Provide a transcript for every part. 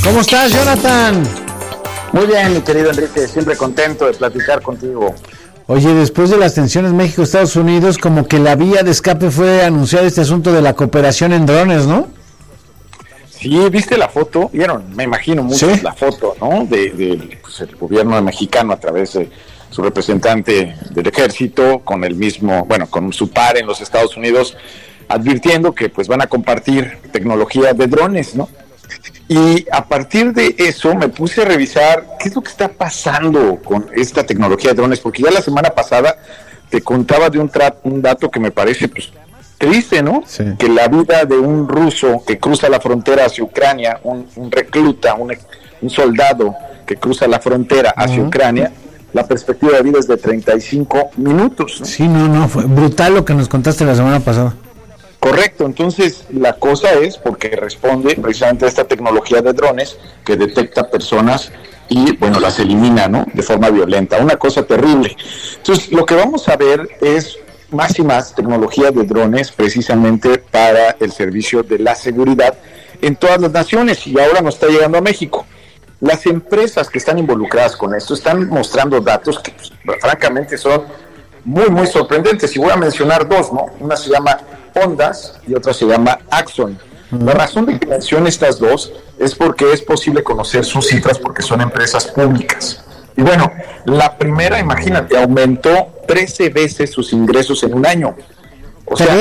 ¿Cómo estás, Jonathan? Muy bien, mi querido Enrique, siempre contento de platicar contigo. Oye, después de las tensiones México-Estados Unidos, como que la vía de escape fue anunciar este asunto de la cooperación en drones, ¿no? Sí, ¿viste la foto? Vieron, me imagino mucho la foto, ¿no? De pues, el gobierno mexicano a través de su representante del ejército, con el mismo, con su par en los Estados Unidos, advirtiendo que pues van a compartir tecnología de drones, ¿no? Y a partir de eso me puse a revisar qué es lo que está pasando con esta tecnología de drones, porque ya la semana pasada te contaba de un dato que me parece pues triste, ¿no? Sí. Que la vida de un ruso que cruza la frontera hacia Ucrania, un recluta, un soldado que cruza la frontera hacia Ucrania, la perspectiva de vida es de 35 minutos, ¿no? Sí, fue brutal lo que nos contaste la semana pasada. Correcto, entonces la cosa es porque responde precisamente a esta tecnología de drones que detecta personas y, las elimina, ¿no? De forma violenta, una cosa terrible. Entonces, lo que vamos a ver es más y más tecnología de drones precisamente para el servicio de la seguridad en todas las naciones, y ahora nos está llegando a México. Las empresas que están involucradas con esto están mostrando datos que, francamente, son muy, muy sorprendentes, y voy a mencionar dos, ¿no? Una se llama Ondas y otra se llama Axon. La razón de que mencione estas dos es porque es posible conocer sus cifras porque son empresas públicas. Y la primera, imagínate, aumentó 13 veces sus ingresos en un año. O sea,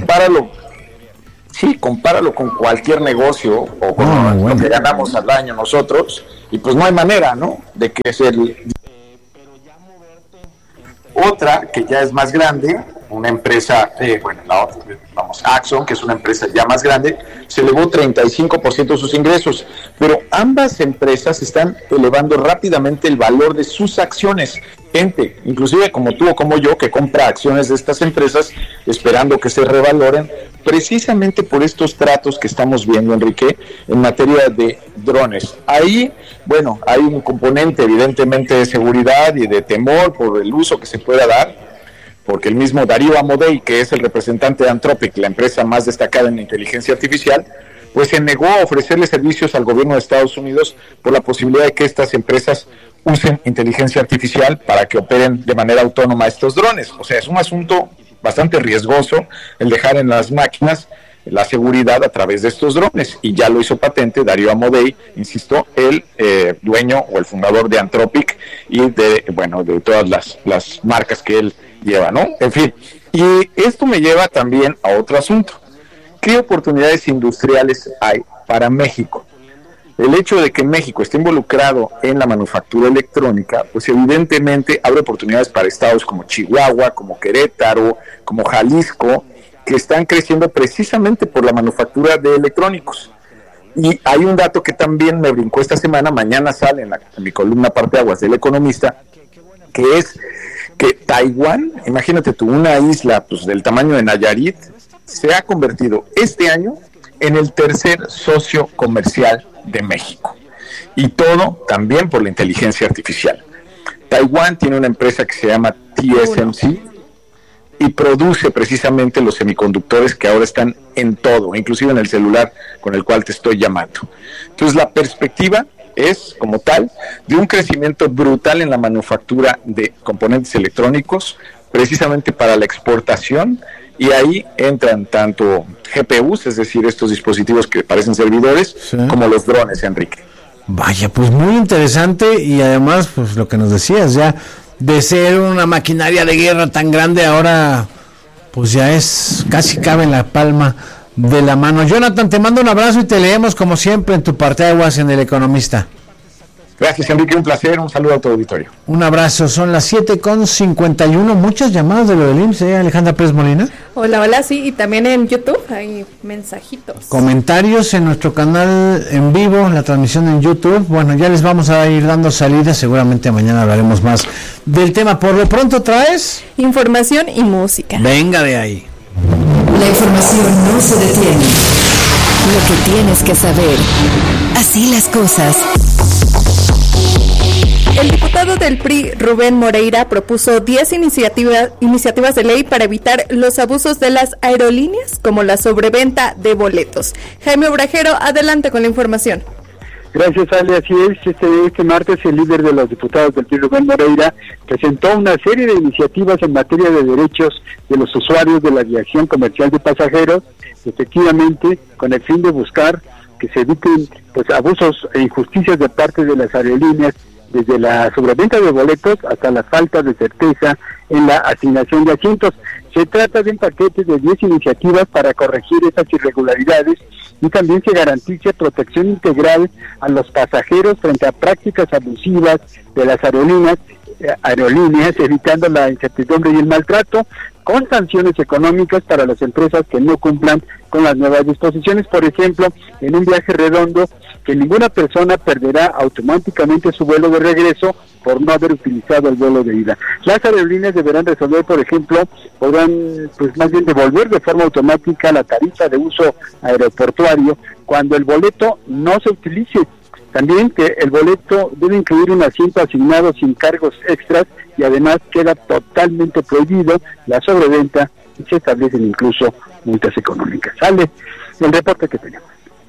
compáralo con cualquier negocio o con lo que ganamos al año nosotros, y pues no hay manera, ¿no? De que sea otra que ya es más grande, una empresa, Axon, que es una empresa ya más grande, se elevó 35% sus ingresos, pero ambas empresas están elevando rápidamente el valor de sus acciones. Gente, inclusive como tú o como yo, que compra acciones de estas empresas esperando que se revaloren, precisamente por estos tratos que estamos viendo, Enrique, en materia de drones. Ahí, hay un componente evidentemente de seguridad y de temor por el uso que se pueda dar, porque el mismo Darío Amodei, que es el representante de Anthropic, la empresa más destacada en inteligencia artificial, pues se negó a ofrecerle servicios al gobierno de Estados Unidos por la posibilidad de que estas empresas usen inteligencia artificial para que operen de manera autónoma estos drones. O sea, es un asunto bastante riesgoso el dejar en las máquinas la seguridad a través de estos drones, y ya lo hizo patente Darío Amodei, insisto, el dueño o el fundador de Anthropic y de todas las marcas que él lleva, ¿no? En fin, y esto me lleva también a otro asunto. ¿Qué oportunidades industriales hay para México? El hecho de que México esté involucrado en la manufactura electrónica, pues evidentemente abre oportunidades para estados como Chihuahua, como Querétaro, como Jalisco, que están creciendo precisamente por la manufactura de electrónicos. Y hay un dato que también me brincó esta semana, mañana sale en mi columna Parteaguas del Economista, que es que Taiwán, imagínate tú, una isla del tamaño de Nayarit, se ha convertido este año en el tercer socio comercial de México. Y todo también por la inteligencia artificial. Taiwán tiene una empresa que se llama TSMC y produce precisamente los semiconductores que ahora están en todo, inclusive en el celular con el cual te estoy llamando. Entonces la perspectiva es, como tal, de un crecimiento brutal en la manufactura de componentes electrónicos, precisamente para la exportación, y ahí entran tanto GPUs, es decir, estos dispositivos que parecen servidores, como los drones, Enrique. Vaya, pues muy interesante, y además, pues lo que nos decías, ya de ser una maquinaria de guerra tan grande, ahora pues ya casi cabe en la palma de la mano. Jonathan, te mando un abrazo y te leemos como siempre en tu Parteaguas en El Economista. Gracias, Enrique, un placer, un saludo a tu auditorio. Un abrazo, son las 7:51, muchas llamadas de lo del IMSS, Alejandra Pérez Molina. Hola, sí, y también en YouTube hay mensajitos. Comentarios en nuestro canal en vivo, la transmisión en YouTube. Bueno, ya les vamos a ir dando salida, seguramente mañana hablaremos más del tema. Por lo pronto traes información y música. Venga de ahí. La información no se detiene. Lo que tienes que saber. Así las cosas. El diputado del PRI, Rubén Moreira, propuso 10 iniciativas de ley para evitar los abusos de las aerolíneas, como la sobreventa de boletos. Jaime Obrajero, adelante con la información. Gracias, Ale. Así es, este martes el líder de los diputados del PRI, Rubén Moreira, presentó una serie de iniciativas en materia de derechos de los usuarios de la aviación comercial de pasajeros, efectivamente con el fin de buscar que se eviten pues abusos e injusticias de parte de las aerolíneas, desde la sobreventa de boletos hasta la falta de certeza en la asignación de asientos. Se trata de un paquete de 10 iniciativas para corregir esas irregularidades y también se garantice protección integral a los pasajeros frente a prácticas abusivas de las aerolíneas, evitando la incertidumbre y el maltrato, con sanciones económicas para las empresas que no cumplan con las nuevas disposiciones. Por ejemplo, en un viaje redondo, que ninguna persona perderá automáticamente su vuelo de regreso por no haber utilizado el vuelo de ida. Las aerolíneas deberán resolver, por ejemplo, podrán pues más bien devolver de forma automática la tarifa de uso aeroportuario cuando el boleto no se utilice. También que el boleto debe incluir un asiento asignado sin cargos extras y además queda totalmente prohibido la sobreventa y se establecen incluso multas económicas. Sale el reporte que tenemos.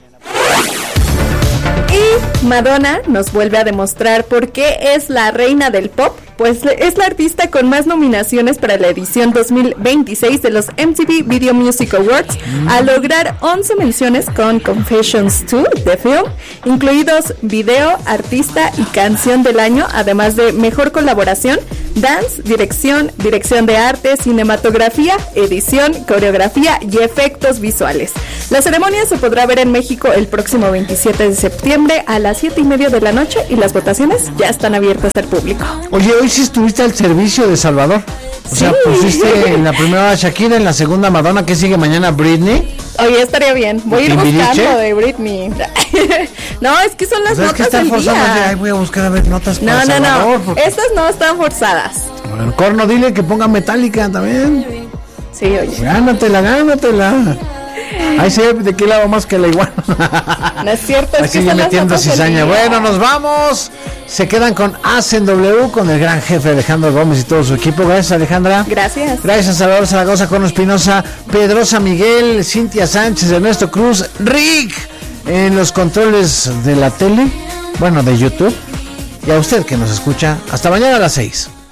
Y Madonna nos vuelve a demostrar por qué es la reina del pop, pues es la artista con más nominaciones para la edición 2026 de los MTV Video Music Awards, al lograr 11 menciones con Confessions 2 de Film, incluidos Video, Artista y Canción del Año, además de Mejor Colaboración, Dance, Dirección de Arte, Cinematografía, Edición, Coreografía y Efectos Visuales. La ceremonia se podrá ver en México el próximo 27 de septiembre a las 7:30 de la noche y las votaciones ya están abiertas al público. Oye, hoy sí estuviste al servicio de Salvador. O sea, pusiste en la primera a Shakira, en la segunda Madonna, ¿qué sigue mañana? Britney. Oye, estaría bien. Voy a ir buscando de Britney. No, es que son las notas del día. Ay, voy a buscar a ver notas para Salvador. No. Porque... estas no están forzadas. Bueno, Corno, dile que ponga Metallica también. Sí, oye. Gánatela. Ahí se ve de qué lado más que la iguana. No es cierto, es que sigue metiendo cizaña. Bueno, nos vamos. Se quedan con Hacen W, con el gran jefe Alejandro Gómez y todo su equipo. Gracias, Alejandra. Gracias. Gracias a Salvador Zaragoza, Corno Espinosa, Pedrosa Miguel, Cintia Sánchez, Ernesto Cruz, Rick en los controles de la tele, bueno, de YouTube. Y a usted que nos escucha, hasta mañana a las 6.